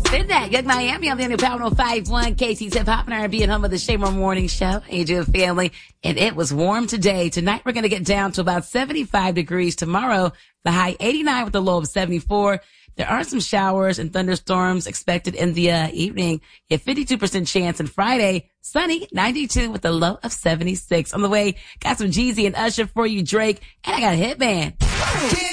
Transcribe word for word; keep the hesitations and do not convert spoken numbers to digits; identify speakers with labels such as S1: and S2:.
S1: Spin that. Young Miami on the new Power oh five one K T's Hip Hop and R and B and home of the Shamer Morning Show. Hey, you family. And it was warm today. Tonight we're going to get down to about seventy-five degrees. Tomorrow, the high eighty-nine with the low of seventy-four. There are some showers and thunderstorms expected in the uh, evening. A fifty-two percent chance. And Friday, sunny, ninety-two with a low of seventy-six. On the way, got some Jeezy and Usher for you, Drake. And I got a Hitman.